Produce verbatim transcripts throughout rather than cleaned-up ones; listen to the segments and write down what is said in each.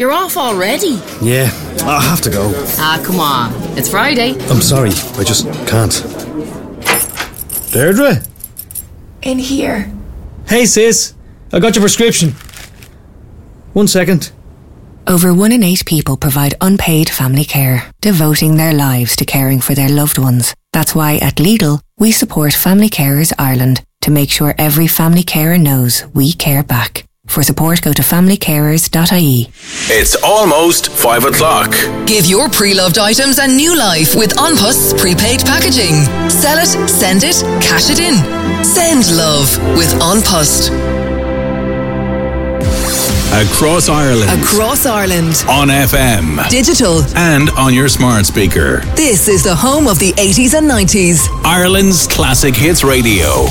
You're off already? Yeah, I have to go. Ah, come on. It's Friday. I'm sorry, I just can't. Deirdre? In here. Hey sis, I got your prescription. One second. Over one in eight people provide unpaid family care, devoting their lives to caring for their loved ones. That's why at Lidl, we support Family Carers Ireland to make sure every family carer knows we care back. For support, go to family carers dot I E. It's almost five o'clock. Give your pre-loved items a new life with An Post's prepaid packaging. Sell it, send it, cash it in. Send love with An Post. Across Ireland. Across Ireland. On F M. Digital. And on your smart speaker. This is the home of the eighties and nineties. Ireland's Classic Hits Radio.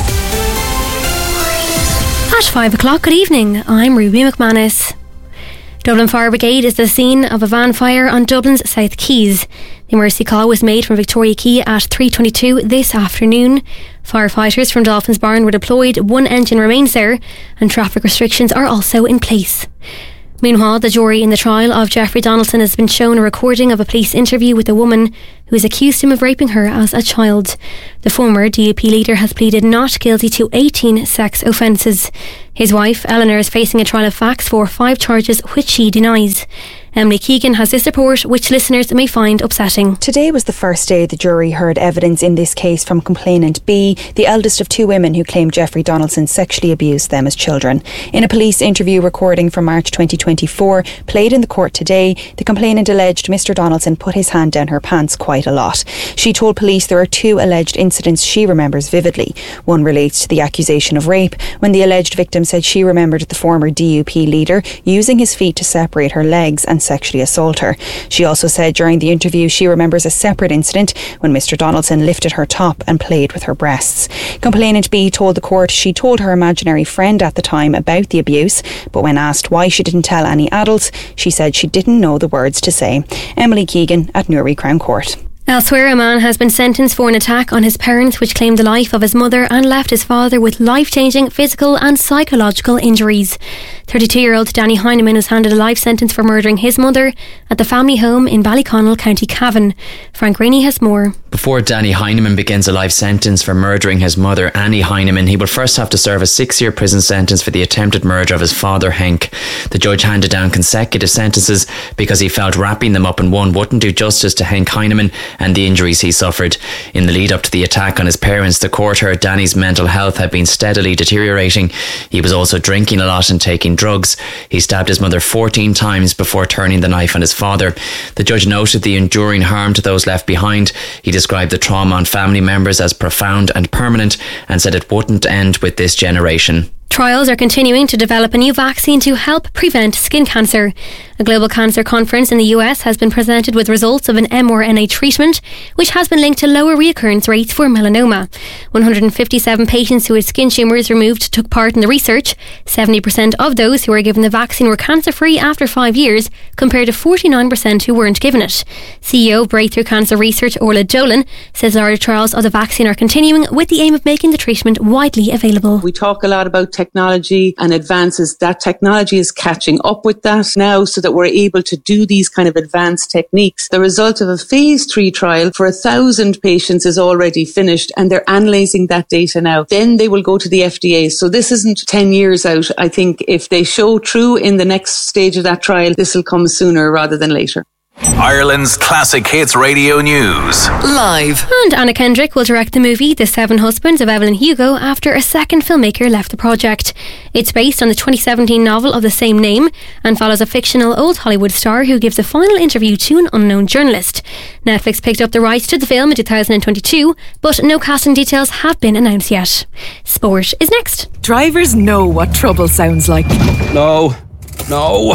At five o'clock, good evening. I'm Ruby McManus. Dublin Fire Brigade is the scene of a van fire on Dublin's South Quays. The emergency call was made from Victoria Quay at three twenty-two this afternoon. Firefighters from Dolphins Barn were deployed, one engine remains there, and traffic restrictions are also in place. Meanwhile, the jury in the trial of Jeffrey Donaldson has been shown a recording of a police interview with a woman who has accused him of raping her as a child. The former D U P leader has pleaded not guilty to eighteen sex offences. His wife, Eleanor, is facing a trial of facts for five charges which she denies. Emily Keegan has this report, which listeners may find upsetting. Today was the first day the jury heard evidence in this case from complainant B, the eldest of two women who claimed Jeffrey Donaldson sexually abused them as children. In a police interview recording from March twenty twenty-four, played in the court today, the complainant alleged Mister Donaldson put his hand down her pants quite a lot. She told police there are two alleged incidents she remembers vividly. One relates to the accusation of rape, when the alleged victim said she remembered the former D U P leader using his feet to separate her legs and sexually assault her. She also said during the interview she remembers a separate incident when Mister Donaldson lifted her top and played with her breasts. Complainant B told the court she told her imaginary friend at the time about the abuse, but when asked why she didn't tell any adults, she said she didn't know the words to say. Emily Keegan at Newry Crown Court. Elsewhere, a man has been sentenced for an attack on his parents which claimed the life of his mother and left his father with life-changing physical and psychological injuries. thirty-two-year-old Danny Heineman was handed a life sentence for murdering his mother at the family home in Ballyconnell, County Cavan. Frank Rainey has more. Before Danny Heineman begins a life sentence for murdering his mother, Annie Heineman, he will first have to serve a six-year prison sentence for the attempted murder of his father, Henk. The judge handed down consecutive sentences because he felt wrapping them up in one wouldn't do justice to Henk Heineman and the injuries he suffered. In the lead up to the attack on his parents, the court heard Danny's mental health had been steadily deteriorating. He was also drinking a lot and taking drugs. He stabbed his mother fourteen times before turning the knife on his father. The judge noted the enduring harm to those left behind. He described the trauma on family members as profound and permanent and said it wouldn't end with this generation. Trials are continuing to develop a new vaccine to help prevent skin cancer. A global cancer conference in the U S has been presented with results of an mRNA treatment which has been linked to lower reoccurrence rates for melanoma. one hundred fifty-seven patients who had skin tumours removed took part in the research. seventy percent of those who were given the vaccine were cancer-free after five years, compared to forty-nine percent who weren't given it. C E O of Breakthrough Cancer Research, Orla Dolan, says larger trials of the vaccine are continuing with the aim of making the treatment widely available. We talk a lot about technology and advances. That technology is catching up with that now so that we're able to do these kind of advanced techniques. The result of a phase three trial for a thousand patients is already finished and they're analysing that data now. Then they will go to the F D A. So this isn't ten years out. I think if they show true in the next stage of that trial, this will come sooner rather than later. Ireland's Classic Hits Radio News. Live. And Anna Kendrick will direct the movie The Seven Husbands of Evelyn Hugo after a second filmmaker left the project. It's based on the twenty seventeen novel of the same name and follows a fictional old Hollywood star who gives a final interview to an unknown journalist. Netflix picked up the rights to the film in two thousand twenty-two, but no casting details have been announced yet. Sport is next. Drivers know what trouble sounds like. No. No.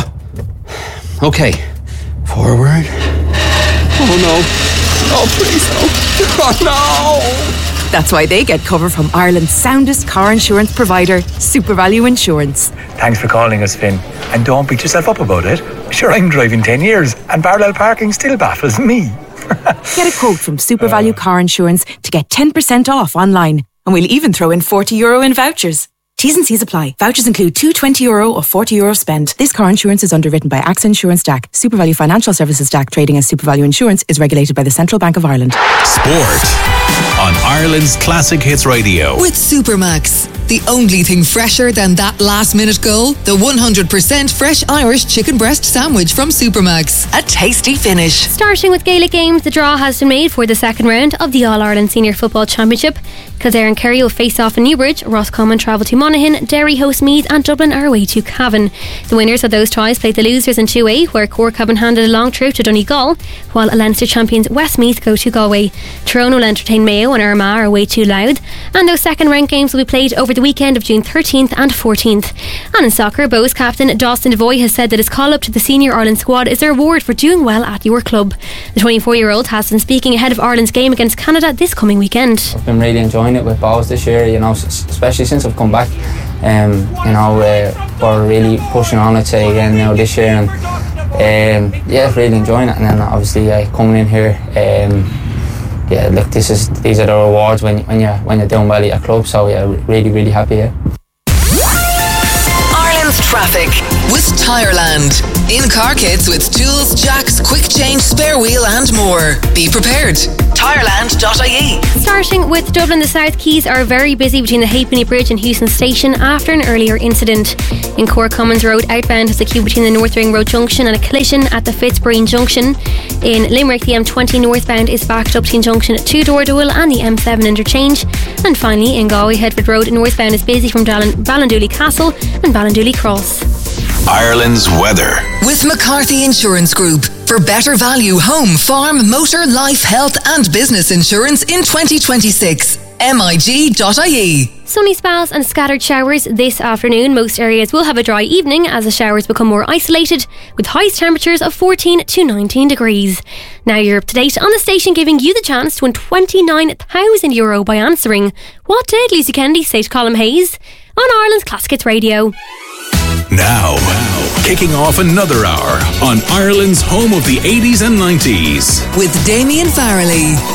Okay. Forward. Oh no. Oh please no. Oh no. That's why they get cover from Ireland's soundest car insurance provider, SuperValue Insurance. Thanks for calling us, Finn. And don't beat yourself up about it. Sure, I'm driving ten years and parallel parking still baffles me. Get a quote from SuperValue uh. Car Insurance to get ten percent off online. And we'll even throw in forty euro in vouchers. T's and C's apply. Vouchers include two twenty euro or forty euro spend. This car insurance is underwritten by AXA Insurance D A C. SuperValue Financial Services D A C trading as SuperValue Insurance is regulated by the Central Bank of Ireland. Sport on Ireland's Classic Hits Radio. With Supermax. The only thing fresher than that last minute goal? The one hundred percent fresh Irish chicken breast sandwich from Supermax. A tasty finish. Starting with Gaelic games, the draw has been made for the second round of the All-Ireland Senior Football Championship. Kildare and Kerry will face off in Newbridge, Roscommon travel to Monaghan, Derry host Meath and Dublin are away to Cavan. The winners of those ties played the losers in two A, where Cork Cavan handed a long trip to Donegal, while Leinster champions Westmeath go to Galway. Tyrone will entertain Mayo and Armagh are away to Louth, and those second round games will be played over the weekend of June thirteenth and fourteenth. And in soccer, Bows captain Dawson Devoy has said that his call-up to the Senior Ireland squad is a reward for doing well at your club. The twenty-four-year-old has been speaking ahead of Ireland's game against Canada this coming weekend. I've been really enjoying it with Bows this year, you know, especially since I've come back. Um, you know, uh, we're really pushing on, I'd say, again now this year, and um, yeah, really enjoying it. And then obviously uh, coming in here, um, yeah, look, this is these are the rewards when when you when you're doing well at your club. So yeah, really really happy. Yeah. Ireland's traffic with Tireland. In car kits with tools, jacks, quick change, spare wheel and more. Be prepared. Tireland dot I E. Starting with Dublin, the South Keys are very busy between the Halfpenny Bridge and Houston Station after an earlier incident. In Cork Commons Road, outbound has a queue between the North Ring Road Junction and a collision at the Fitzbreen Junction. In Limerick, the M twenty northbound is backed up between Junction at Two Door Dual and the M seven interchange. And finally, in Galway, Headford Road northbound is busy from Dallin- Ballindooley Castle and Ballindooley Cross. Ireland's weather. With McCarthy Insurance Group. For better value home, farm, motor, life, health and business insurance in twenty twenty-six. M I G dot I E. Sunny spells and scattered showers this afternoon. Most areas will have a dry evening as the showers become more isolated, with highest temperatures of fourteen to nineteen degrees. Now you're up to date on the station, giving you the chance to win twenty-nine thousand euro by answering what did Lucy Kennedy say to Colm Hayes on Ireland's Classic Hits Radio. Now, now, kicking off another hour on Ireland's home of the eighties and nineties. With Damien Farrelly.